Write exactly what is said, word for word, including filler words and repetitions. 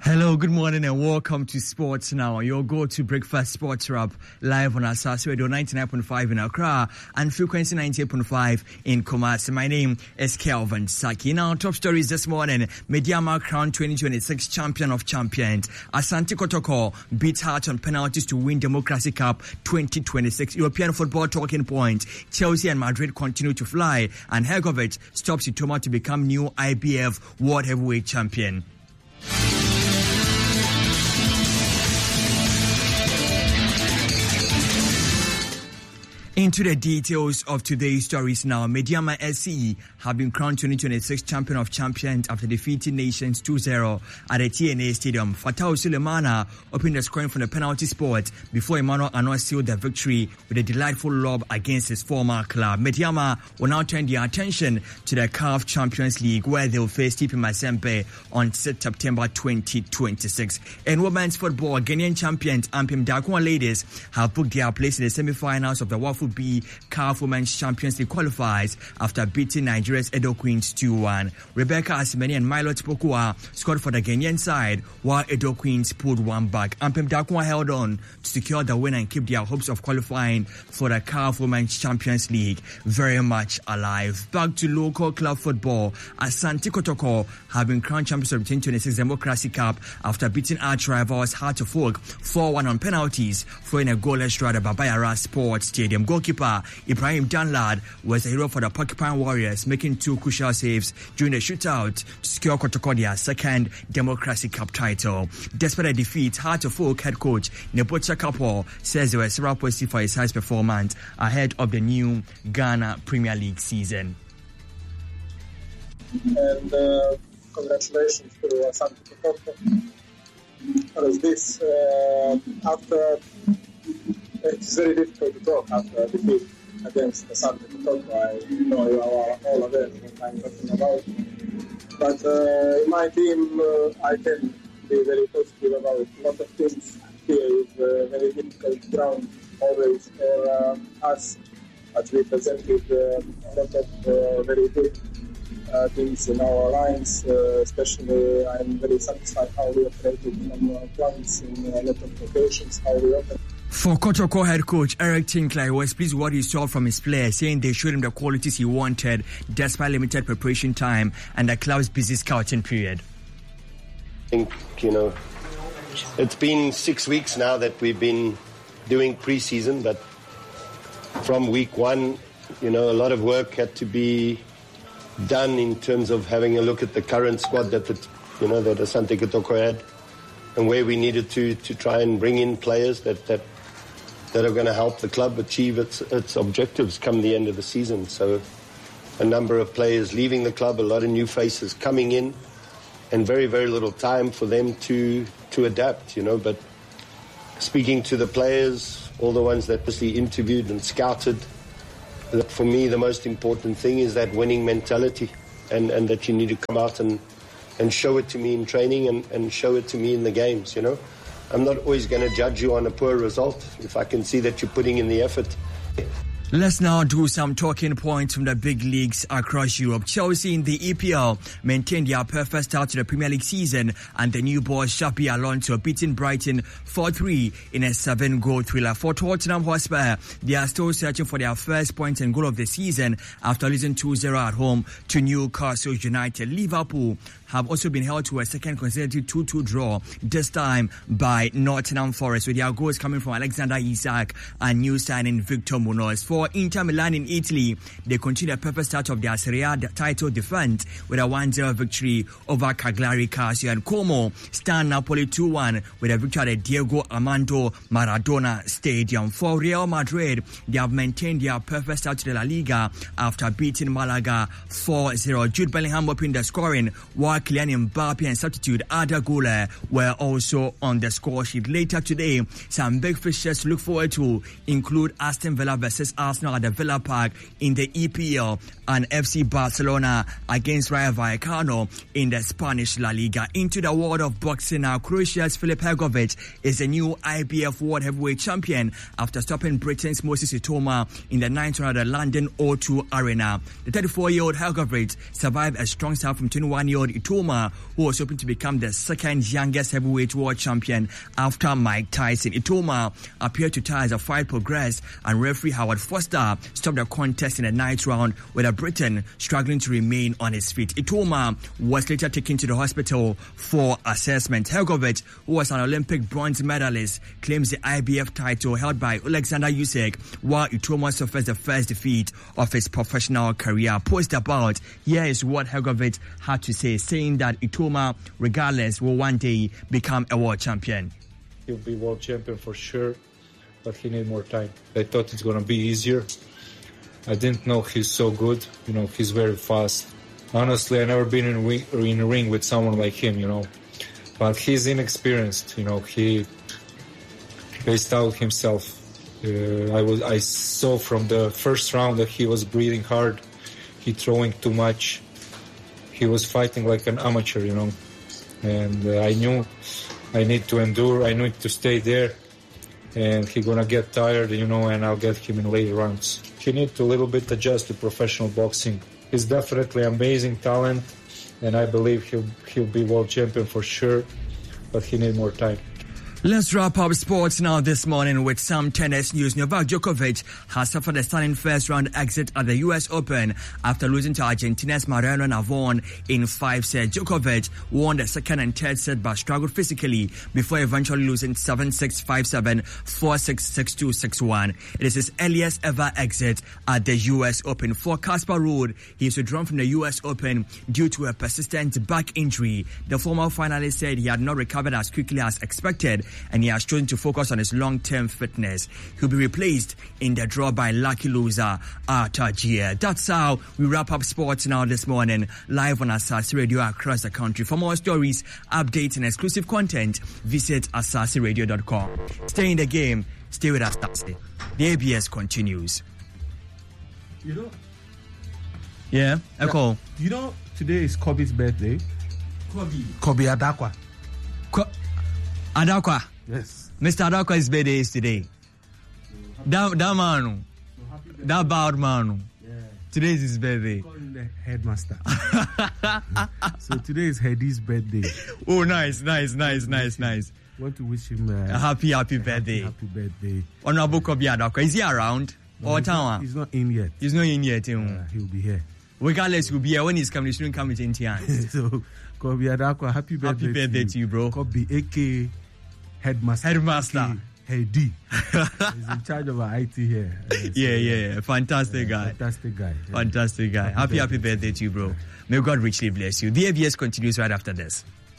Hello, good morning and welcome to Sports Now, your go-to breakfast sports wrap live on Asas Radio ninety-nine point five in Accra and frequency ninety-eight point five in Kumasi. My name is Kelvin Saki. Now, top stories this morning. Mediama crowned twenty twenty-six champion of champions. Asante Kotoko beat Hearts on penalties to win Democracy Cup twenty twenty-six. European football talking point. Chelsea and Madrid continue to fly and Hergovic stops Itoma to become new I B F World Heavyweight Champion. Into the details of today's stories now. Mediama S C have been crowned twenty twenty-six champion of champions after defeating Nations two zero at the T N A Stadium. Fatau Sulemana opened the scoring from the penalty spot before Emmanuel Ano sealed the victory with a delightful lob against his former club. Mediama will now turn their attention to the C A F Champions League, where they will face T P Mazembe on September twenty twenty-six. In women's football, Ghanaian champions Ampem Dankwa ladies have booked their place in the semi-finals of the Wafu B C A F Women's Champions League qualifiers after beating Nigeria's Edo Queens two one. Rebecca Asimeni and Milo Tipokua scored for the Ghanaian side, while Edo Queens pulled one back. Ampem Dankwa held on to secure the win and keep their hopes of qualifying for the C A F Women's Champions League very much alive. Back to local club football. Asante Kotoko have been crowned champions of the twenty twenty-six Democracy Cup after beating arch rivals Heart of Oak four one on penalties, throwing a goalless draw at the Babayara Sports Stadium. Goalkeeper Ibrahim Danlad was the hero for the Porcupine Warriors, making two crucial saves during the shootout to secure Kotoko their second Democracy Cup title. Despite a defeat, Heart of Oak head coach Nebocha Kapo says there were several positive for his highest performance ahead of the new Ghana Premier League season. And uh, congratulations to Asante Kotoko. How is this? Uh, after It's very difficult to talk after a defeat against Asante Kotoko. I know you are all aware of what I'm talking about. But uh, in my team, uh, I can be very positive about a lot of things. Here is a very difficult ground always for uh, us, but we presented uh, a lot of uh, very good uh, things in our lines. Uh, especially, I'm very satisfied how we operated on uh, plans in a lot of locations, how we operated. For Kotoko head coach Eric Tinkler was pleased with what he saw from his players, saying they showed him the qualities he wanted despite limited preparation time and the club's busy scouting period. I think, you know, it's been six weeks now that we've been doing pre-season, but from week one, you know, a lot of work had to be done in terms of having a look at the current squad that, the, you know, that Asante Kotoko had and where we needed to, to try and bring in players that, that that are going to help the club achieve its its objectives come the end of the season. So a number of players leaving the club, a lot of new faces coming in, and very, very little time for them to to adapt, you know. But speaking to the players, all the ones that we interviewed and scouted, that for me the most important thing is that winning mentality, and, and that you need to come out and, and show it to me in training and, and show it to me in the games, you know. I'm not always going to judge you on a poor result if I can see that you're putting in the effort. Let's now do some talking points from the big leagues across Europe. Chelsea in the E P L maintained their perfect start to the Premier League season, and the new boss Xabi Alonso beating Brighton four three in a seven-goal thriller. For Tottenham Hotspur, they are still searching for their first point and goal of the season after losing two zero at home to Newcastle United. Liverpool have also been held to a second consecutive two two draw, this time by Nottingham Forest, with their goals coming from Alexander Isak and new signing Victor Munoz. For Inter Milan in Italy, they continue the perfect start of their Serie A title defense with a one zero victory over Cagliari Calcio, and Como stand Napoli two one with a victory at the Diego Armando Maradona Stadium. For Real Madrid, they have maintained their perfect start to the La Liga after beating Malaga four zero. Jude Bellingham opened the scoring, while Kylian Mbappe and substitute Arda Güler were also on the score sheet. Later today, some big fixtures to look forward to include Aston Villa versus Arsenal at the Villa Park in the E P L and F C Barcelona against Rayo Vallecano in the Spanish La Liga. Into the world of boxing now, Croatia's Filip Hrgovic is the new I B F World Heavyweight Champion after stopping Britain's Moses Itoma in the ninth round at the London O two Arena. The thirty-four-year-old Hrgovic survived a strong start from twenty-one-year-old Itoma Itoma, who was hoping to become the second youngest heavyweight world champion after Mike Tyson. Itoma appeared to tie as the fight progressed, and referee Howard Foster stopped the contest in the ninth round with a Briton struggling to remain on his feet. Itoma was later taken to the hospital for assessment. Hrgovic, who was an Olympic bronze medalist, claims the I B F title held by Alexander Usyk, while Itoma suffers the first defeat of his professional career. Post about, here is what Hrgovic had to say, saying that Itoma, regardless, will one day become a world champion. He'll be world champion for sure, but he needs more time. I thought it's going to be easier. I didn't know he's so good. You know, he's very fast. Honestly, I've never been in, ring, in a ring with someone like him, you know. But he's inexperienced, you know. He paced out himself. Uh, I was I saw from the first round that he was breathing hard. He throwing too much. He was fighting like an amateur, you know. And uh, I knew I need to endure. I need to stay there. And he gonna get tired, you know, and I'll get him in later rounds. He need to a little bit adjust to professional boxing. He's definitely amazing talent, and I believe he'll he'll be world champion for sure, but he need more time. Let's wrap up sports now this morning with some tennis news. Novak Djokovic has suffered a stunning first-round exit at the U S Open after losing to Argentina's Mariano Navon in five sets. Djokovic won the second and third set but struggled physically before eventually losing seven six, five seven, four six, six two, six one. It is his earliest ever exit at the U S Open. For Casper Ruud, he is withdrawn from the U S Open due to a persistent back injury. The former finalist said he had not recovered as quickly as expected, and he has chosen to focus on his long-term fitness. He'll be replaced in the draw by lucky loser Arthur Gia. That's how we wrap up sports now this morning, live on Asase Radio across the country. For more stories, updates, and exclusive content, visit asase radio dot com. Stay in the game. Stay with us. The A B S continues. You know? Yeah, Echo. You know, today is Kobe's birthday. Kobe. Kobe Adakwa. Ko- Adakwa. Yes. Mister Adakwa's birthday is today. That, that man, So that bad man, yeah. today is his birthday. Call him the headmaster. So today is Hedi's birthday. Oh, nice, nice, nice, nice, nice. Want to wish him uh, A happy, happy birthday. Happy, happy birthday. Honorable Kobe Adakwa. Is he around? No, Or he's, not, town? he's not in yet. He's not in yet. Um. Uh, he'll be here. Regardless, he'll be here when he's coming. He shouldn't come with empty hands. So Kobe Adakwa, happy birthday. Happy birthday to you, bro. Kobe, aka Headmaster. Headmaster. Hedi. He's in charge of our I T here. Uh, so, Yeah, yeah, yeah. Fantastic uh, guy. Fantastic guy. Yeah. Fantastic guy. Happy, happy birthday to you, bro. May God richly bless you. The A B S continues right after this.